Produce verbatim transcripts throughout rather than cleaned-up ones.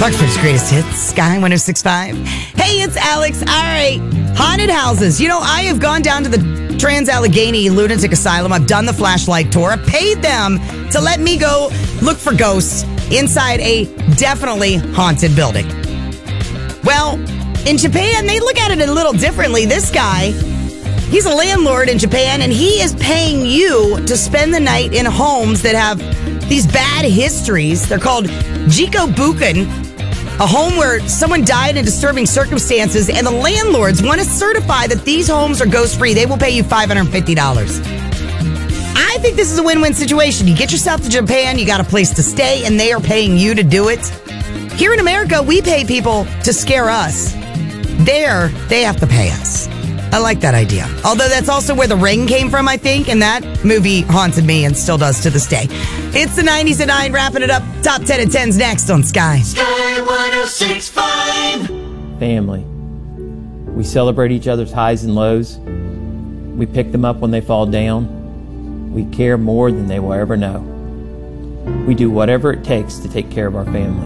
Clarksburg's greatest hits, Sky one oh six point five. Hey, it's Alex. All right, haunted houses. You know, I have gone down to the Trans-Allegheny Lunatic Asylum. I've done the flashlight tour. I paid them to let me go look for ghosts inside a definitely haunted building. Well, in Japan, they look at it a little differently. This guy, he's a landlord in Japan, and he is paying you to spend the night in homes that have these bad histories. They're called Jikobuken, a home where someone died in disturbing circumstances, and the landlords want to certify that these homes are ghost-free. They will pay you five hundred fifty dollars. I think this is a win-win situation. You get yourself to Japan, you got a place to stay, and they are paying you to do it. Here in America, we pay people to scare us. There, they have to pay us. I like that idea. Although that's also where The Ring came from, I think, and that movie haunted me and still does to this day. It's the nineties at nine, wrapping it up. Top ten and tens next on Sky. Sky one oh six point five. Family. We celebrate each other's highs and lows. We pick them up when they fall down. We care more than they will ever know. We do whatever it takes to take care of our family.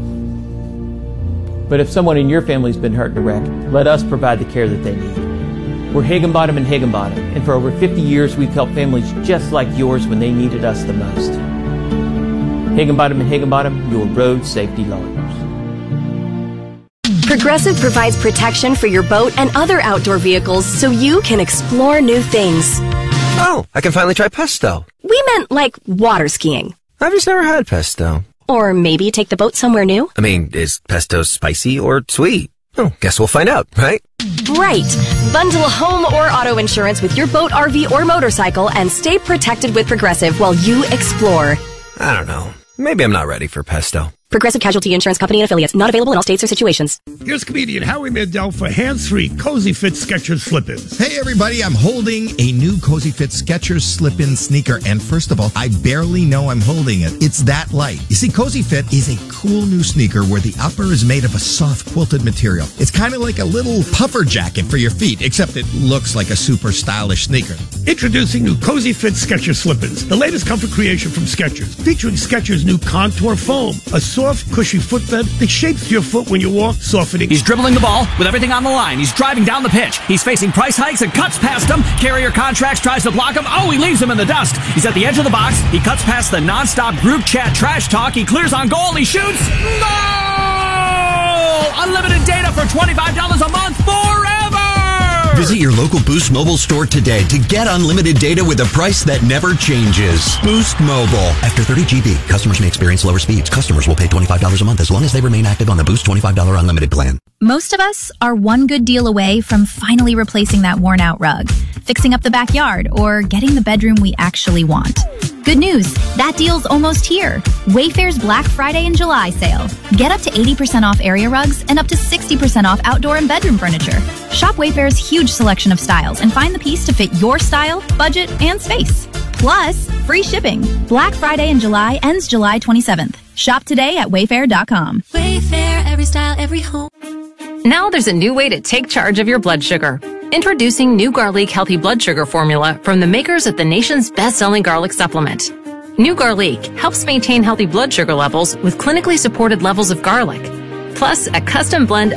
But if someone in your family's been hurt in a wreck, let us provide the care that they need. We're Higginbottom and Higginbottom, and for over fifty years we've helped families just like yours when they needed us the most. Higginbottom and Higginbottom, your road safety lawyers. Progressive provides protection for your boat and other outdoor vehicles so you can explore new things. Oh, I can finally try pesto. We meant like water skiing. I've just never had pesto. Or maybe take the boat somewhere new. I mean, is pesto spicy or sweet? Oh, guess we'll find out, right? Right. Bundle home or auto insurance with your boat, R V, or motorcycle and stay protected with Progressive while you explore. I don't know. Maybe I'm not ready for pesto. Progressive Casualty Insurance Company and Affiliates. Not available in all states or situations. Here's comedian Howie Mandel for hands-free Cozy Fit Skechers slip-ins. Hey, everybody. I'm holding a new Cozy Fit Skechers slip-in sneaker. And first of all, I barely know I'm holding it. It's that light. You see, Cozy Fit is a cool new sneaker where the upper is made of a soft quilted material. It's kind of like a little puffer jacket for your feet, except it looks like a super stylish sneaker. Introducing new Cozy Fit Skechers slip-ins, the latest comfort creation from Skechers, featuring Skechers' new Contour Foam, a soft, cushy footbed that shapes your foot when you walk, softening. He's dribbling the ball with everything on the line. He's driving down the pitch. He's facing price hikes and cuts past him. Carrier Contracts tries to block him. Oh, he leaves him in the dust. He's at the edge of the box. He cuts past the nonstop group chat trash talk. He clears on goal. He shoots. Goal! Unlimited data for twenty-five dollars a month forever! Visit your local Boost Mobile store today to get unlimited data with a price that never changes. Boost Mobile. After thirty gigabytes, customers may experience lower speeds. Customers will pay twenty-five dollars a month as long as they remain active on the Boost twenty-five dollars unlimited plan. Most of us are one good deal away from finally replacing that worn-out rug, fixing up the backyard, or getting the bedroom we actually want. Good news, that deal's almost here. Wayfair's Black Friday and July sale. Get up to eighty percent off area rugs and up to sixty percent off outdoor and bedroom furniture. Shop Wayfair's huge selection of styles and find the piece to fit your style, budget, and space. Plus, free shipping. Black Friday in July ends July twenty-seventh. Shop today at wayfair dot com. Wayfair, every style, every home. Now there's a new way to take charge of your blood sugar. Introducing new Garlic Healthy Blood Sugar Formula from the makers of the nation's best-selling garlic supplement. New Garlic helps maintain healthy blood sugar levels with clinically supported levels of garlic, plus a custom blend